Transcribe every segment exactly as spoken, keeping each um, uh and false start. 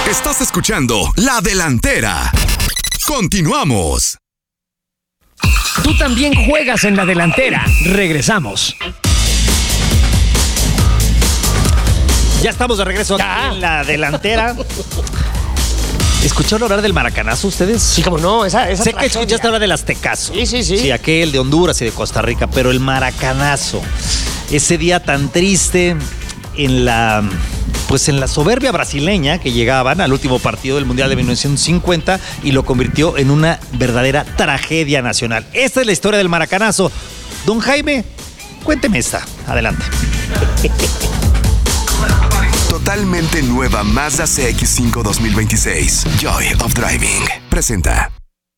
Estás escuchando La Delantera. Continuamos. Tú también juegas en La Delantera. Regresamos. Ya estamos de regreso aquí Ya. en La Delantera. ¿Escucharon hablar del maracanazo ustedes? Sí, como no, esa, esa Sé que tragedia. escuchaste hablar del aztecaso. Sí, sí, sí. Sí, aquel de Honduras y de Costa Rica, pero el maracanazo. Ese día tan triste en la... Pues en la soberbia brasileña que llegaban al último partido del Mundial de mil novecientos cincuenta y lo convirtió en una verdadera tragedia nacional. Esta es la historia del maracanazo. Don Jaime, cuénteme esta. Adelante. Totalmente nueva Mazda C X cinco dos mil veintiséis. Joy of Driving. Presenta.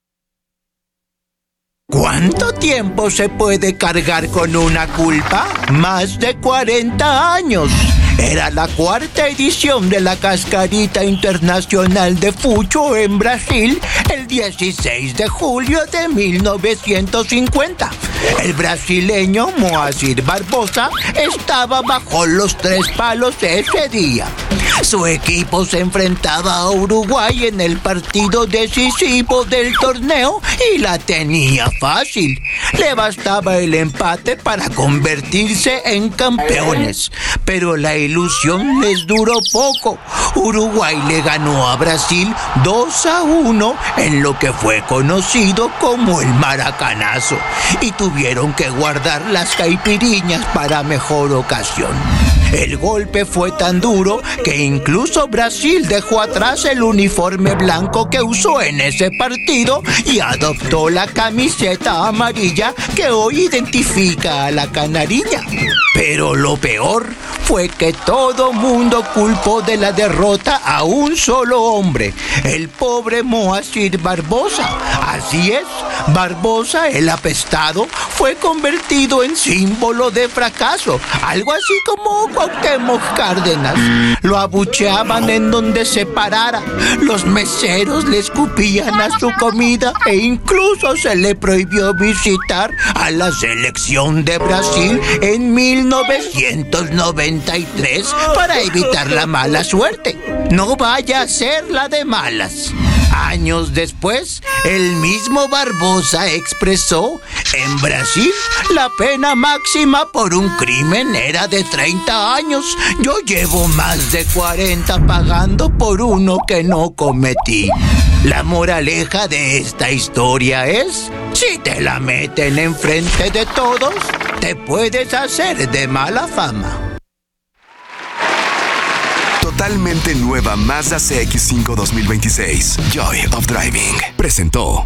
¿Cuánto tiempo se puede cargar con una culpa? Más de cuarenta años. Era la cuarta edición de la Cascarita Internacional de Fucho en Brasil el dieciséis de julio de mil novecientos cincuenta. El brasileño Moacir Barbosa estaba bajo los tres palos ese día. Su equipo se enfrentaba a Uruguay en el partido decisivo del torneo y la tenía fácil. Le bastaba el empate para convertirse en campeones. Pero la ilusión les duró poco. Uruguay le ganó a Brasil dos a uno en lo que fue conocido como el maracanazo. Y tuvieron que guardar las caipiriñas para mejor ocasión. El golpe fue tan duro que incluso Brasil dejó atrás el uniforme blanco que usó en ese partido y adoptó la camiseta amarilla que hoy identifica a la canariña. Pero lo peor fue que todo mundo culpó de la derrota a un solo hombre, el pobre Moacir Barbosa. Así es, Barbosa, el apestado, fue convertido en símbolo de fracaso, algo así como Cuauhtémoc Cárdenas. Lo abucheaban en donde se parara, los meseros le escupían a su comida e incluso se le prohibió visitar a la selección de Brasil en mil novecientos noventa y tres para evitar la mala suerte. No vaya a ser la de malas. Años después, el mismo Barbosa expresó: en Brasil, la pena máxima por un crimen era de treinta años. Yo llevo más de cuarenta pagando por uno que no cometí. La moraleja de esta historia es: si te la meten enfrente de todos, te puedes hacer de mala fama. Totalmente nueva Mazda C X cinco dos mil veintiséis. Joy of Driving. Presentó.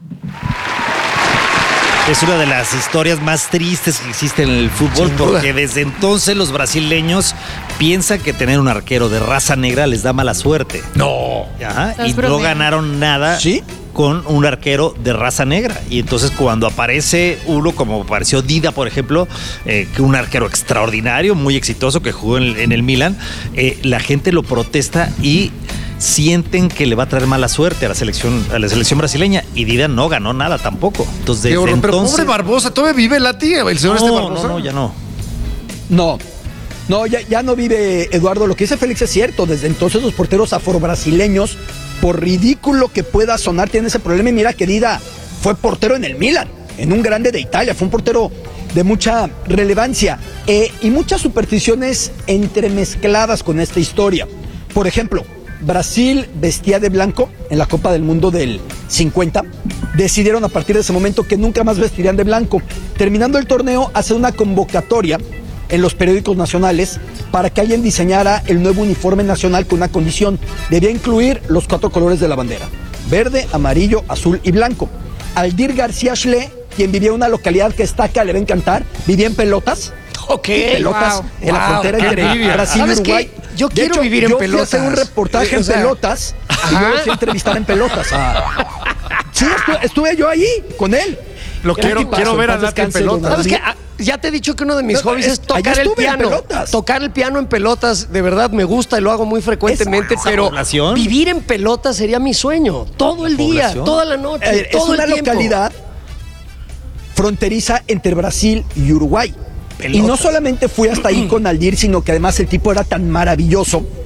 Es una de las historias más tristes que existe en el fútbol, porque desde entonces los brasileños piensan que tener un arquero de raza negra les da mala suerte. No. Ajá, y no bromeando? ganaron nada ¿Sí? con un arquero de raza negra. Y entonces cuando aparece uno, como apareció Dida, por ejemplo, eh, que un arquero extraordinario, muy exitoso, que jugó en, en el Milan, eh, la gente lo protesta y sienten que le va a traer mala suerte a la selección, a la selección brasileña. Y Dida no ganó nada tampoco. Entonces, desde Qué horror, pero entonces, pobre Barbosa, ¿todavía vive la tía, el señor no, este Barbosa? no, no, ya no. No, no, ya, ya no vive Eduardo. Lo que dice Félix es cierto. Desde entonces los porteros afrobrasileños, por ridículo que pueda sonar, tienen ese problema. Y mira que Dida fue portero en el Milan, en un grande de Italia. Fue un portero de mucha relevancia eh, y muchas supersticiones entremezcladas con esta historia. Por ejemplo, Brasil vestía de blanco en la Copa del Mundo del cincuenta. Decidieron a partir de ese momento que nunca más vestirían de blanco. Terminando el torneo, hace una convocatoria en los periódicos nacionales para que alguien diseñara el nuevo uniforme nacional con una condición: debía incluir los cuatro colores de la bandera: verde, amarillo, azul y blanco. Aldir García Schle, quien vivía en una localidad que está acá, le va a encantar, vivía en Pelotas. Ok. Y Pelotas, wow, en la wow, frontera qué entre envidia. Brasil y ¿Sabes Uruguay. qué? Yo De quiero hecho, vivir en yo fui a Pelotas. hacer un reportaje O en sea, Pelotas y yo lo fui a entrevistar en Pelotas. Ah. Sí, estuve, estuve yo ahí con él. Lo Era quiero, tipazo, quiero ver en a paz Nati en descanse, Pelotas. don ¿Sabes David. qué? Ah, ya te he dicho que uno de mis No, hobbies es- es tocar allá el estuve en piano. Pelotas. Tocar el piano en Pelotas, de verdad me gusta y lo hago muy frecuentemente, ¿Esa pero población? vivir en Pelotas sería mi sueño. Todo el día, población? toda la noche, Eh, es todo una el tiempo. localidad fronteriza entre Brasil y Uruguay. Pelotas. Y no solamente fui hasta ahí con Aldir, sino que además el tipo era tan maravilloso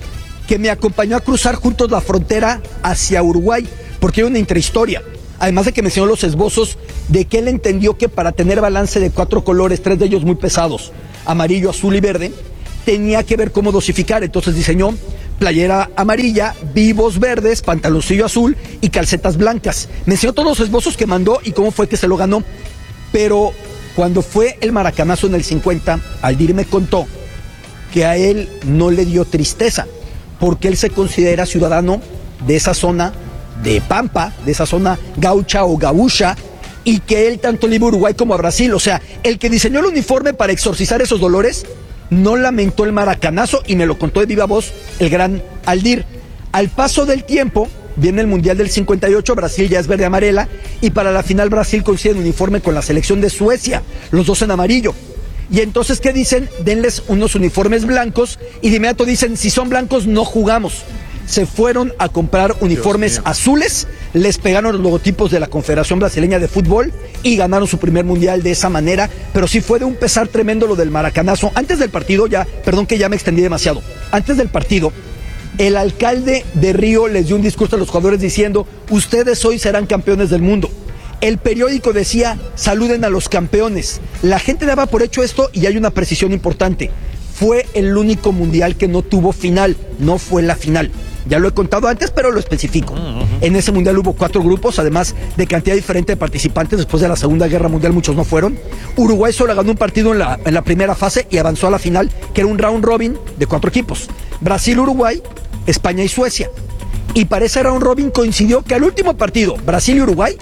que me acompañó a cruzar juntos la frontera hacia Uruguay, porque era una intrahistoria. Además de que me enseñó los esbozos de que él entendió que para tener balance de cuatro colores, tres de ellos muy pesados, amarillo, azul y verde, tenía que ver cómo dosificar. Entonces diseñó playera amarilla, vivos verdes, pantaloncillo azul y calcetas blancas. Me enseñó todos los esbozos que mandó y cómo fue que se lo ganó. Pero cuando fue el maracanazo en el cincuenta, Aldir me contó que a él no le dio tristeza, porque él se considera ciudadano de esa zona de Pampa, de esa zona gaucha o gaúcha, y que él tanto le iba a Uruguay como a Brasil. O sea, el que diseñó el uniforme para exorcizar esos dolores no lamentó el maracanazo, y me lo contó de viva voz el gran Aldir. Al paso del tiempo, viene el Mundial del cincuenta y ocho, Brasil ya es verde amarela, y para la final Brasil coincide en uniforme con la selección de Suecia, los dos en amarillo. Y entonces, ¿qué dicen? Denles unos uniformes blancos, y de inmediato dicen, si son blancos no jugamos. Se fueron a comprar uniformes azules, les pegaron los logotipos de la Confederación Brasileña de Fútbol y ganaron su primer mundial de esa manera. Pero sí fue de un pesar tremendo lo del maracanazo. Antes del partido, ya, perdón que ya me extendí demasiado, antes del partido, el alcalde de Río les dio un discurso a los jugadores diciendo, ustedes hoy serán campeones del mundo. El periódico decía, saluden a los campeones. La gente daba por hecho esto, y hay una precisión importante. Fue el único mundial que no tuvo final, no fue la final. Ya lo he contado antes, pero lo especifico. Uh-huh. En ese mundial hubo cuatro grupos, además de cantidad diferente de participantes. Después de la Segunda Guerra Mundial muchos no fueron. Uruguay solo ganó un partido en la, en la primera fase y avanzó a la final, que era un round robin de cuatro equipos. Brasil, Uruguay, España y Suecia. Y para ese round robin coincidió que al último partido, Brasil y Uruguay,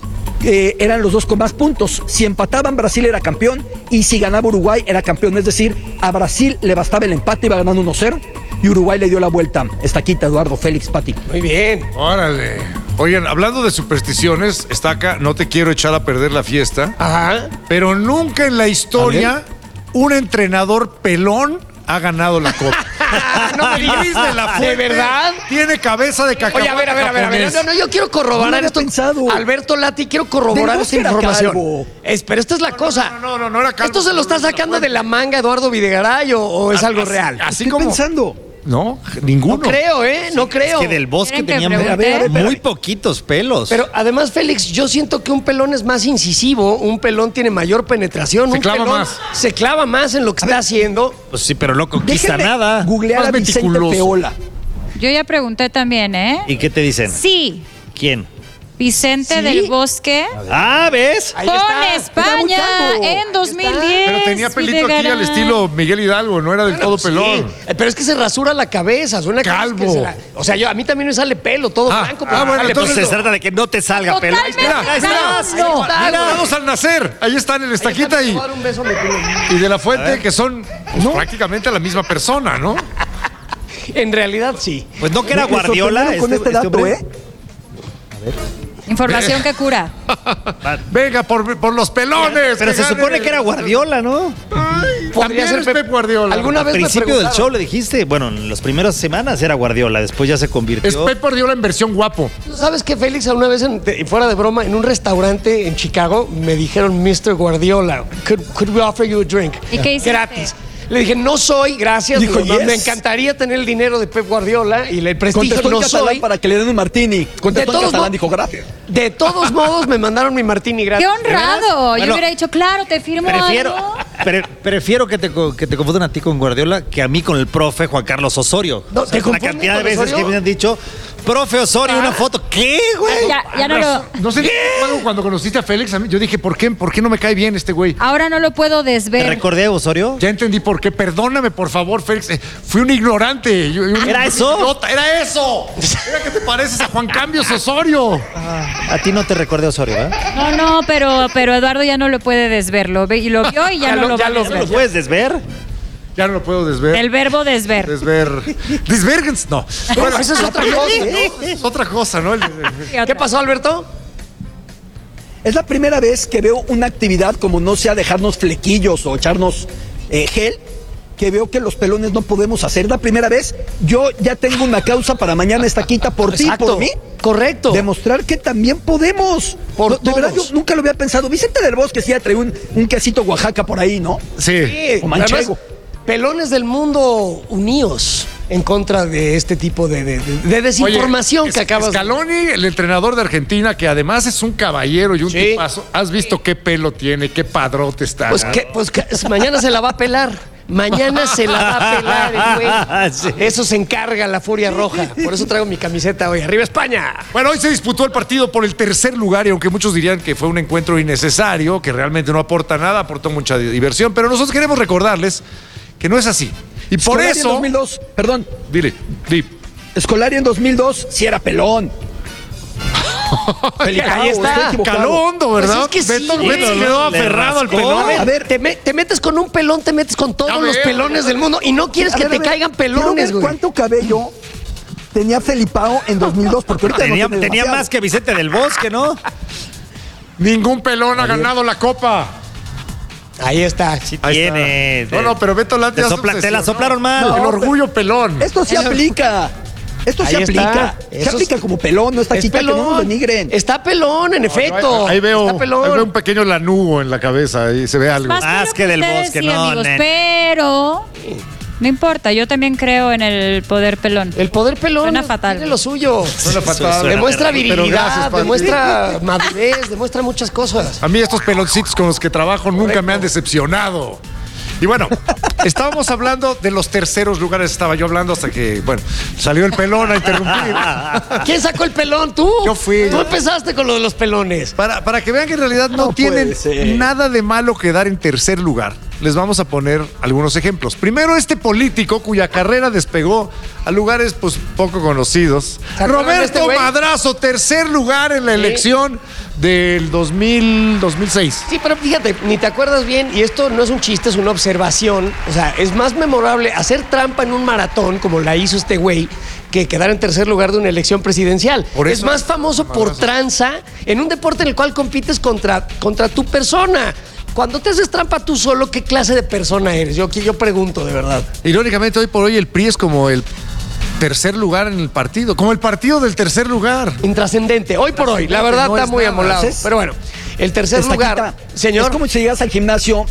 eh, eran los dos con más puntos. Si empataban, Brasil era campeón, y si ganaba Uruguay era campeón. Es decir, a Brasil le bastaba el empate, iba ganando uno cero. Y Uruguay le dio la vuelta. Estaquita, Eduardo, Félix, Pati. Muy bien. Órale. Oigan, hablando de supersticiones, Estaca, no te quiero echar a perder la fiesta. Ajá. Pero nunca en la historia un entrenador pelón ha ganado la copa. No me digas. Luis de la Fuente ¿De verdad? Tiene cabeza de cacahuate. Oye, a ver, a ver, a ver, a ver. No, no, yo quiero corroborar No lo esto. había pensado. Alberto Lati, quiero corroborar Del esta Bosque era información. calvo. Es, pero esta es la cosa. No, no, no, no era calvo. ¿Esto se lo está sacando de la manga Eduardo Videgaray o, o es algo Así- real? Así Estoy como. pensando. No, ninguno. No creo, ¿eh? No creo. Es que del Bosque ¿Quieren que tenía pregunte? a ver, a ver, espérame. muy poquitos pelos. Pero además, Félix, yo siento que un pelón es más incisivo, un pelón tiene mayor penetración, Se un clava pelón más. se clava más en lo que está haciendo. Pues sí, pero no conquista Déjenme nada. googlear Más a Vicente meticuloso. Feola. Yo ya pregunté también, ¿eh? ¿Y qué te dicen? Sí, ¿Quién? Vicente ¿Sí? del Bosque Ah, ¿ves? Ahí con está. España Era muy calvo. en dos mil diez. Pero tenía pelito aquí al Videgaray. estilo Miguel Hidalgo, no era del todo Sí, pelón. eh, pero es que se rasura la cabeza, suena que- Calvo. que se la- o sea, yo, a mí también me sale pelo, todo Ah, blanco. ah, pero bueno, sale entonces pelo. Se trata de que no te salga pelo. Totalmente Mira, calvo. ahí está. No, Mira, claro. vamos al nacer. Ahí está en el Ahí está, Estaquita me y, voy a dar un beso a mi culo. y de la Fuente, que son pues, prácticamente la misma persona, ¿no? En realidad, sí. Pues no que era Me Guardiola. sorprendieron con este dato, hombre. ¿eh? Información que cura. Venga, por, por los pelones. Pero que se gane. supone que era Guardiola, ¿no? Podría ser es Pep Guardiola. ¿Alguna Al vez me principio del preguntaron, show le dijiste, bueno, en las primeras semanas era Guardiola, después ya se Es convirtió. Pep Guardiola en versión guapo. ¿Sabes que Félix, una vez, en- de- fuera de broma, en un restaurante en Chicago, me dijeron mister Guardiola, could, could we offer you a drink? ¿Y qué hiciste? Gratis. Le dije, no soy, gracias. Dijo, no, yes. Me encantaría tener el dinero de Pep Guardiola y el prestigio, Contestó en no catalán soy. para que le den un martini. Contestó en todos catalán, mo- dijo gracias. De todos modos, me mandaron mi martini gratis. ¡Qué honrado! Yo Bueno, hubiera dicho, claro, te firmo Prefiero, algo. pre- prefiero que te, co- que te confundan a ti con Guardiola que a mí con el profe Juan Carlos Osorio. No, O sea, ¿te la confunden cantidad de con veces Osorio? que me han dicho, profe Osorio, una foto. ¿Qué, güey? Ya, ya no lo... No sé cuando, cuando conociste a Félix, a mí, yo dije, ¿por qué, ¿por qué no me cae bien este güey? Ahora no lo puedo ¿Te desver. recordé a Osorio? Ya entendí por qué. Perdóname, por favor, Félix. Eh, fui un ignorante. Yo- yo- ¿Era un eso? idiota. Era eso. Era que te pareces a Juan Cambios Osorio. A ti no te recordé a Osorio, ¿eh? No, no, pero, pero Eduardo ya no lo puede desver. Lo ve, y lo vio y ya, Ya no lo- lo ya va a lo- desver. ¿Lo puedes desver? Ya no lo puedo desver. El verbo desver. Desver. Desvergens. No. Bueno, esa es otra cosa, ¿no? Es otra cosa, ¿no? El- ¿Qué pasó, Alberto? Es la primera vez que veo una actividad como no sea dejarnos flequillos o echarnos eh, gel, que veo que los pelones no podemos hacer. Es la primera vez. Yo ya tengo una causa para mañana, Estaquita, por ti, Exacto. por mí. Correcto. Demostrar que también podemos. Por No, de verdad, todos. yo nunca lo había pensado. Vicente del Bosque sí ya trae un, un quesito Oaxaca por ahí, ¿no? Sí. Sí, O manchego. además, pelones del mundo unidos. en contra de este tipo de, de, de- de desinformación Oye, que acabas de... Scaloni, el entrenador de Argentina, que además es un caballero y un Sí. tipazo. ¿Has visto qué pelo tiene? ¿Qué padrote está? Pues, que, pues que mañana se la va a pelar. Mañana se la va a pelar el güey. Sí. Eso se encarga la Furia Roja. Por eso traigo mi camiseta hoy. ¡Arriba España! Bueno, hoy se disputó el partido por el tercer lugar y aunque muchos dirían que fue un encuentro innecesario, que realmente no aporta nada, aportó mucha diversión, pero nosotros queremos recordarles que no es así. Y por Scolari en eso... dos mil dos, perdón, Dile, di. Scolari en dos mil dos sí era pelón. Ahí estoy está. equivocado. Caló hondo, ¿verdad? Pues es que sí, Beto, güey. Beto se quedó Le aferrado al rascó. pelón. A ver, ver. te, me- te metes con un pelón, te metes con todos A los ver. pelones del mundo y no quieres A que ver, a te ver, caigan quiero pelones, ver güey. ¿Cuánto cabello tenía Felipao en dos mil dos? Porque ahorita Tenía, no tiene tenía demasiado. más que Vicente del Bosque, ¿no? Ningún pelón ha ganado la copa. Ahí está. Sí Ahí tiene. está. No, no, pero Beto Lati Te, ya se sopla- te la obsesionó. soplaron mal. No, El pero- orgullo pelón. Esto sí Eso- aplica. Esto sí Ahí está. aplica. Se Eso aplica es- como pelón, no está Es quita que no nos denigren. Está pelón, en efecto. Ahí, ahí veo, Está pelón. ahí veo un pequeño lanugo en la cabeza, ahí se ve algo. Más Más lo que del ustedes, Bosque, sí, no, amigos, nen. pero no importa, yo también creo en el poder pelón. El poder pelón Suena fatal. tiene lo suyo. Suena fatal. suena Demuestra terrible. Pero virilidad, gracias, Pati. demuestra madurez, demuestra muchas cosas. A mí estos peloncitos con los que trabajo nunca me han decepcionado. Y bueno, estábamos hablando de los terceros lugares, estaba yo hablando hasta que, bueno, salió el pelón a interrumpir. ¿Quién sacó el pelón? Tú. Yo fui. Tú empezaste con lo de los pelones. Para, para que vean que en realidad no, No tienen puede ser. nada de malo quedar en tercer lugar, les vamos a poner algunos ejemplos. Primero, este político cuya carrera despegó a lugares pues poco conocidos. ¿Se acuerdan de Roberto este güey? Madrazo, tercer lugar en la Sí. elección del dos mil, dos mil seis. Sí, pero fíjate, ni te acuerdas bien, y esto no es un chiste, es una observación. O sea, es más memorable hacer trampa en un maratón, como la hizo este güey, que quedar en tercer lugar de una elección presidencial. Por es eso- más famoso por tranza en un deporte en el cual compites contra, contra tu persona. Cuando te haces trampa tú solo, ¿qué clase de persona eres? Yo, yo pregunto, de verdad. Irónicamente, hoy por hoy el P R I es como el tercer lugar en el partido, como el partido del tercer lugar. Intrascendente. Hoy por hoy, la verdad No está es muy nada. amolado. ¿Es? Pero bueno, el tercer Estaquita, lugar, señor. Es como si llegas al gimnasio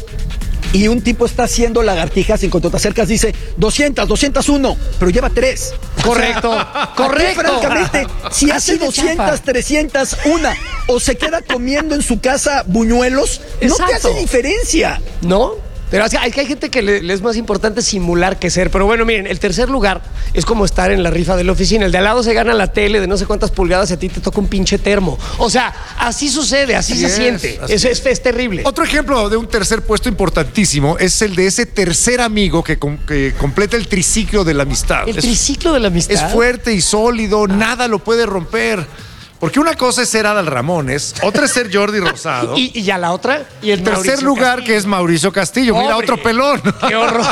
y un tipo está haciendo lagartijas y cuando te acercas dice doscientos, doscientos uno, pero lleva tres. Correcto, correcto. Aquí, francamente, si Así hace de doscientos, chafa. trescientos, una o se queda comiendo en su casa buñuelos, no te Exacto. hace diferencia. ¿No? Pero es que hay, que hay gente que le, le es más importante simular que ser. Pero bueno, miren, el tercer lugar es como estar en la rifa de la oficina. El de al lado se gana la tele de no sé cuántas pulgadas y a ti te toca un pinche termo. O sea, así sucede, así, Así se es, siente. así Es, es, es terrible. Otro ejemplo de un tercer puesto importantísimo es el de ese tercer amigo que, com- que completa el triciclo de la amistad. El Es- triciclo de la amistad. Es fuerte y sólido, nada lo puede romper. Porque una cosa es ser Adal Ramones, otra es ser Jordi Rosado. Y, y ya la otra. Y el tercer Mauricio lugar, Castillo. que es Mauricio Castillo. Mira, Hombre, otro pelón. ¡Qué horror!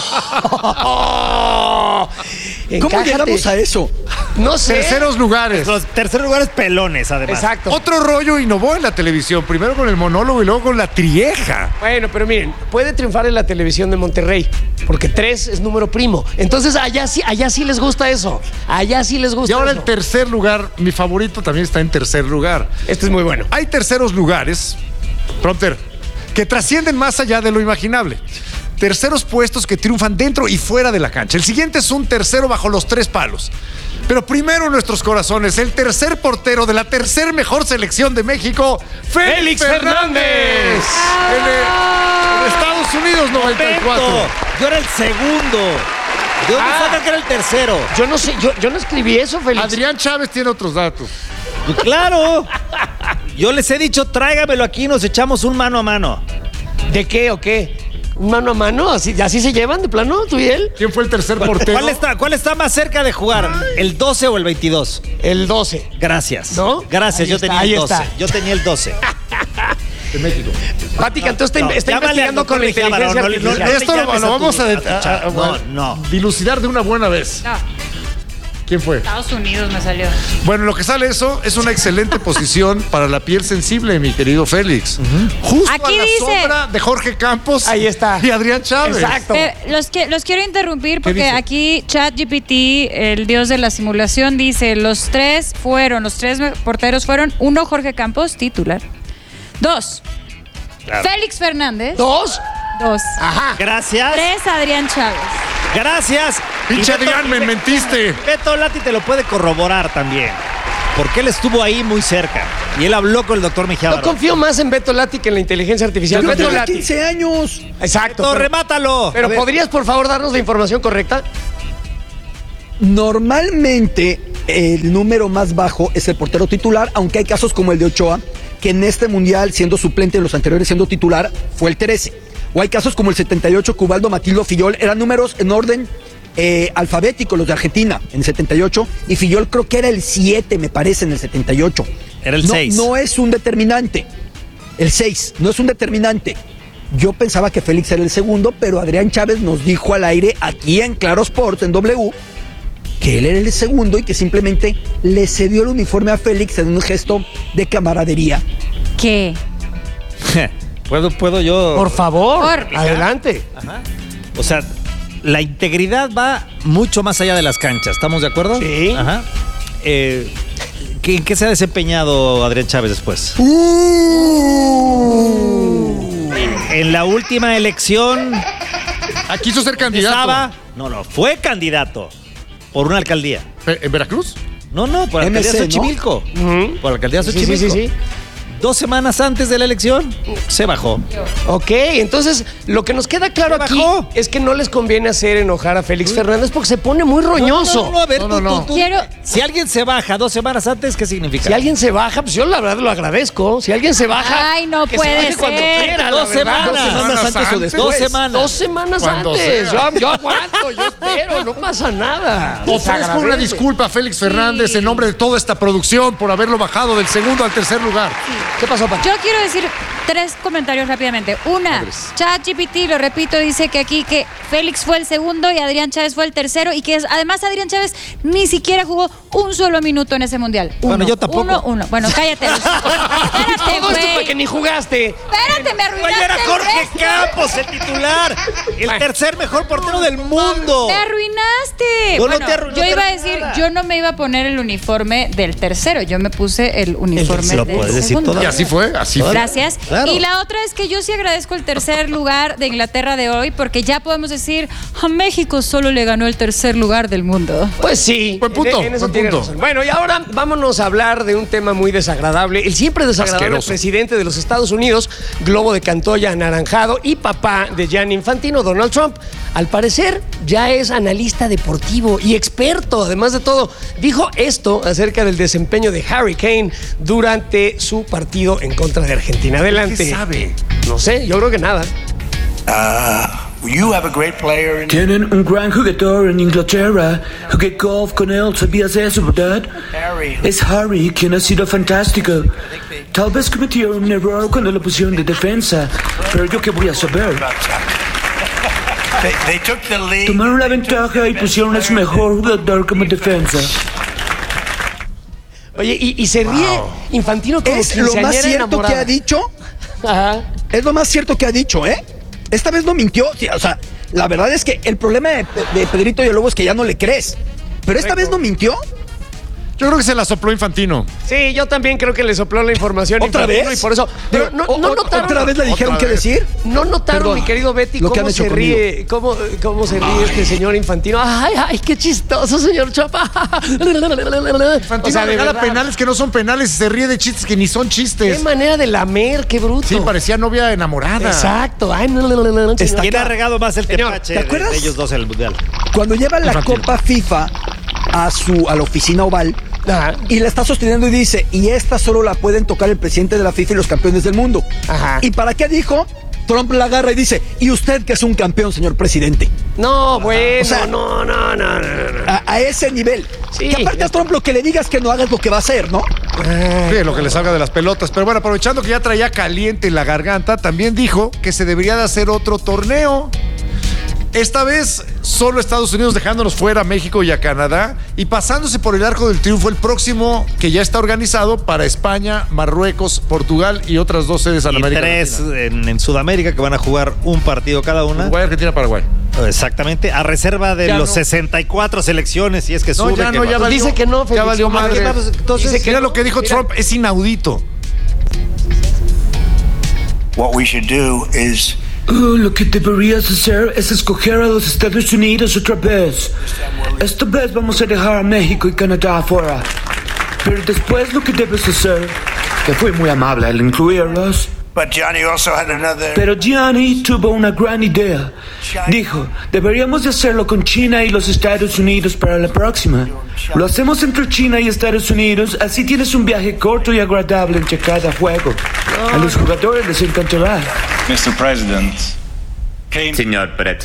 ¿Cómo Encájate. llegamos a eso? No sé. Terceros lugares. Los tercer lugares pelones, además. Exacto. Otro rollo innovó en la televisión. Primero con el monólogo y luego con la trieja. Bueno, pero miren, puede triunfar en la televisión de Monterrey, porque tres es número primo. Entonces allá sí, allá sí les gusta eso. Allá sí les gusta Y ahora eso. el tercer lugar, mi favorito también está en tercer lugar. Este es muy bueno. Hay terceros lugares, Prompter, que trascienden más allá de lo imaginable. Terceros puestos que triunfan dentro y fuera de la cancha. El siguiente es un tercero bajo los tres palos. Pero primero en nuestros corazones, el tercer portero de la tercer mejor selección de México, Félix, Félix Fernández. Fernández. En, el- en Estados Unidos noventa y cuatro. Momento. Yo era el segundo. ¿De dónde Ah. sacan que era el tercero? Yo no sé, yo, yo no escribí eso, Félix. Adrián Chávez tiene otros datos. Pues claro. Yo les he dicho, tráigamelo aquí y nos echamos un mano a mano. ¿De qué o qué? ¿Un mano a mano? ¿Así, así se llevan de plano, tú y él? ¿Quién fue el tercer portero? ¿Cuál está, ¿Cuál está más cerca de jugar? ¿El doce o el veintidós? El doce. Gracias. ¿No? Gracias, Ahí yo está, tenía ahí el doce. está. Yo tenía el doce. De México. Pati Cantú está, No, está llámale investigando al con la doctor inteligencia Lejábaro, no, no, artificial. no, Esto lo, llames lo a tu- vamos a, a tu a- chat. a- No, a- no. dilucidar de una buena vez. No, ¿Quién fue? Estados Unidos me salió. Bueno, lo que sale eso es una excelente posición para la piel sensible, mi querido Félix. Justo Aquí a la dice- sombra de Jorge Campos Ahí está. y Adrián Chávez. Exacto. Eh, los, que, los quiero interrumpir porque dice? aquí ChatGPT, el dios de la simulación, dice los tres fueron, los tres porteros fueron, uno Jorge Campos, titular. Dos, Félix Fernández. ¿Dos? Dos. Ajá. Gracias. Tres Adrián Chávez. Gracias. Pinche Y Beto- Adrián, me mentiste. Beto Lati te lo puede corroborar también. Porque él estuvo ahí muy cerca. Y él habló con el doctor Mejía Yo Barón. confío más en Beto Lati que en la inteligencia artificial. Yo Beto tengo Lati. quince años. Exacto. Beto, pero- remátalo. Pero A ver. ¿podrías, por favor, darnos la información correcta? Normalmente el número más bajo es el portero titular, aunque hay casos como el de Ochoa, que en este mundial, siendo suplente en los anteriores siendo titular, fue el trece. O hay casos como el setenta y ocho, Cubaldo Matildo Fillol, eran números en orden eh, alfabético, los de Argentina, en el setenta y ocho, y Fillol creo que era el siete, me parece, en el setenta y ocho. Era el no, seis. No es un determinante. El seis, no es un determinante. Yo pensaba que Félix era el segundo, pero Adrián Chávez nos dijo al aire aquí en Claro Sports, en W, que él era el segundo y que simplemente le cedió el uniforme a Félix en un gesto de camaradería. ¿Qué? ¿Puedo, puedo yo? Por favor, Por- adelante. Ajá. O sea, la integridad va mucho más allá de las canchas. ¿Estamos de acuerdo? Sí. Ajá. Eh, ¿qué- ¿En qué se ha desempeñado Adrián Chávez después? En la última elección Ah, quiso ser candidato. estaba... No, no, fue candidato por una alcaldía. Eh, ¿En Veracruz? No, no, por la M alcaldía C, de ¿no? Xochimilco. Ujú. Por la alcaldía de Sí, sí, Xochimilco. sí, sí. Dos semanas antes de la elección, se bajó. Ok, entonces lo que nos queda claro ¿Qué aquí bajó? es que no les conviene hacer enojar a Félix Fernández porque se pone muy roñoso. No, no, no, a ver, No, tú, no, no. tú, tú. Quiero- Si alguien se baja dos semanas antes, ¿qué significa? Si alguien se baja, pues yo la verdad lo agradezco. Si alguien se baja, Ay, no que puede se baje cuando ser. quiera, Dos la verdad. semanas. Dos semanas antes o después. Dos semanas. Dos semanas Cuando antes. sea. Yo, yo aguanto, yo espero, no pasa nada. Les Ofrezco una agradece. disculpa a Félix Fernández en nombre de toda esta producción por haberlo bajado del segundo al tercer lugar. ¿Qué pasó, Paco? Yo quiero decir tres comentarios rápidamente. Una, ChatGPT, lo repito, dice que aquí que Félix fue el segundo y Adrián Chávez fue el tercero y que es- además Adrián Chávez ni siquiera jugó un solo minuto en ese mundial. Uno, Bueno, yo tampoco. Uno, uno. Bueno, cállate. Luis. Espérate, Todo esto güey. porque ni jugaste. Espérate, me arruinaste Güey, era el Jorge resto. Campos, el titular. El tercer mejor portero del mundo. Me arruinaste. No, no Bueno, te arru- no yo te iba a arruiné decir, nada. yo no me iba a poner el uniforme del tercero, yo me puse el uniforme tercero, del puedes decir segundo. todo. Y así fue, así fue. Gracias. Claro. Y la otra es que yo sí agradezco el tercer lugar de Inglaterra de hoy porque ya podemos decir a México solo le ganó el tercer lugar del mundo. Pues sí. Buen punto, En, en eso buen tiene punto. razón. Bueno, y ahora vámonos a hablar de un tema muy desagradable. El siempre desagradable Asqueroso. presidente de los Estados Unidos, globo de Cantoya anaranjado y papá de Gianni Infantino, Donald Trump. Al parecer ya es analista deportivo y experto, además de todo. Dijo esto acerca del desempeño de Harry Kane durante su partido en contra de Argentina. Adelante. ¿Qué sabe? No sé, yo creo que nada. You have a great player in Tienen un gran jugador en Inglaterra. Jugué golf con él, ¿sabías eso, verdad? Harry. Es Harry, quien ha sido fantástico. Tal vez cometió un error cuando lo pusieron de defensa, pero yo qué voy a saber. They, they took the lead. Tomaron la ventaja y pusieron a su mejor jugador como defensa. Oye, y, y se ríe Infantino como Es lo más quinceañera cierto enamorada. que ha dicho. Ajá. Es lo más cierto que ha dicho, ¿eh? Esta vez no mintió. Sí, o sea, la verdad es que el problema de, de Pedrito y el Lobo es que ya no le crees. Pero esta vez no mintió. Yo creo que se la sopló Infantino. Sí, yo también creo que le sopló la información. ¿Otra Infantino vez? Y por eso. Pero no, O- no o- notaron. ¿Otra vez le dijeron Otra qué vez. decir? No notaron, Perdón, mi querido Betty, lo que cómo han hecho se ríe, cómo, cómo se ríe este señor Infantino. Ay, ay, qué chistoso, señor Chapa. Infantino O sea, de regala verdad, penales que no son penales y se ríe de chistes que ni son Qué chistes. manera de lamer, qué bruto. Sí, parecía novia enamorada. Exacto. Ay, no, no, no, no, no, Está- señor. ¿Quién ha regado más el Señor, tepache ¿te de- acuerdas? de ellos dos en el mundial? Cuando lleva la Infantino. Copa FIFA a su a la oficina oval Ajá. y la está sosteniendo y dice, y esta solo la pueden tocar el presidente de la FIFA y los campeones del mundo. Ajá. ¿Y para qué dijo? Trump la agarra y dice, y usted que es un campeón, señor presidente. No, bueno, O sea, no, no, no, no, no. A, a ese nivel. Sí. Que aparte a Trump lo que le digas que no hagas lo que va a hacer, ¿no? Sí, lo que le salga de las pelotas. Pero bueno, aprovechando que ya traía caliente la garganta, también dijo que se debería de hacer otro torneo. Esta vez solo Estados Unidos dejándonos fuera a México y a Canadá y pasándose por el arco del triunfo el próximo que ya está organizado para España, Marruecos, Portugal y otras dos sedes en Y América tres Latina. en, en Sudamérica que van a jugar un partido cada una. Uruguay, Argentina, Paraguay. Exactamente, a reserva de Ya los no. sesenta y cuatro selecciones, si es que No, sube. ya que no, va. ya valió. Dice que no, Ya Félix. valió Ah, madre. ¿qué más? Entonces, Dice que mira no. lo que dijo Mira. Trump, es inaudito. What we should do is Uh, lo que deberías hacer es escoger a los Estados Unidos otra vez. Esta vez vamos a dejar a México y Canadá afuera. Pero después lo que debes hacer, que fue muy amable al incluirlos. But Johnny also had another... Pero Gianni tuvo una gran idea. Dijo, deberíamos de hacerlo con China y los Estados Unidos para la próxima. Lo hacemos entre China y Estados Unidos, así tienes un viaje corto y agradable entre cada juego. A los jugadores les encantará. mister President. Señor Presidente.